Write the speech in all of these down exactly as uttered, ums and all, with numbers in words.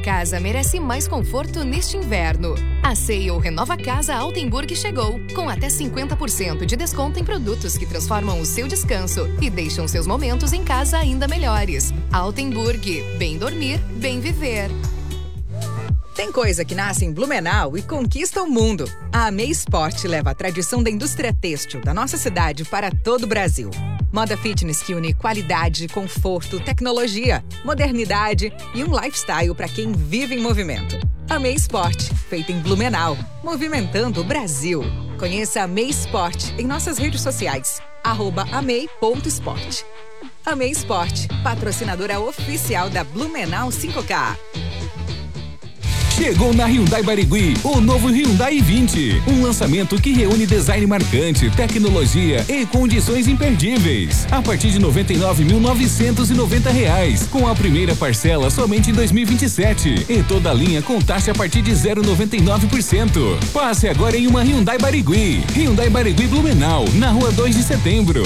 casa merece mais conforto neste inverno. A Sale Renova Casa Altenburg chegou, com até cinquenta por cento de desconto em produtos que transformam o seu descanso e deixam seus momentos em casa ainda melhores. Altenburg, bem dormir, bem viver. Tem coisa que nasce em Blumenau e conquista o mundo. A Amei Sport leva a tradição da indústria têxtil da nossa cidade para todo o Brasil. Moda fitness que une qualidade, conforto, tecnologia, modernidade e um lifestyle para quem vive em movimento. Amei Sport, feita em Blumenau, movimentando o Brasil. Conheça a Amei Sport em nossas redes sociais, arroba amei ponto sport. Amei Sport, patrocinadora oficial da Blumenau cinco K. Chegou na Hyundai Barigui o novo Hyundai i vinte, um lançamento que reúne design marcante, tecnologia e condições imperdíveis. A partir de noventa e nove mil novecentos e noventa reais, com a primeira parcela somente em dois mil e vinte e sete e toda a linha com taxa a partir de zero vírgula noventa e nove por cento. Passe agora em uma Hyundai Barigui. Hyundai Barigui Blumenau, na rua dois de setembro.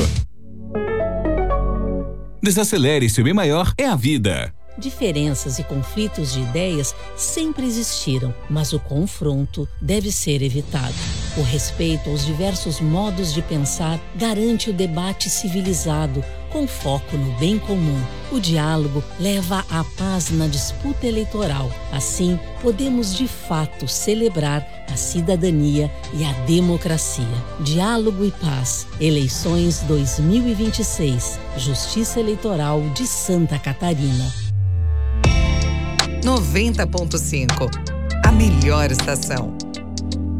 Desacelere, seu bem maior é a vida. Diferenças e conflitos de ideias sempre existiram, mas o confronto deve ser evitado. O respeito aos diversos modos de pensar garante o debate civilizado, com foco no bem comum. O diálogo leva à paz na disputa eleitoral. Assim, podemos de fato celebrar a cidadania e a democracia. Diálogo e paz. Eleições dois mil e vinte e seis. Justiça Eleitoral de Santa Catarina. noventa ponto cinco. A melhor estação.